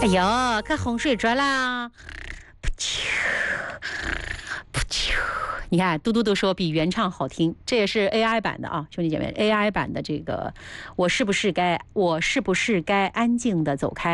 哎呦，可哄睡着啦！噗啾噗啾，你看嘟嘟都说比原唱好听，这也是 AI 版的啊，兄弟姐妹，AI 版的这个我是不是该安静的走开？